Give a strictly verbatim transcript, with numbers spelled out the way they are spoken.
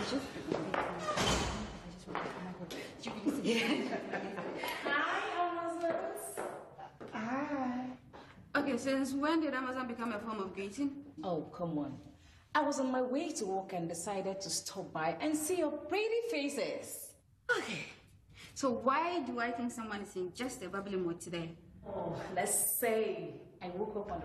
just... Hi, Amazons. Hi. Okay, since when did Amazon become a form of greeting? Oh, come on. I was on my way to work and decided to stop by and see your pretty faces. Okay. So why do I think someone is in just a bubbly mood today? Oh, let's say I woke up on the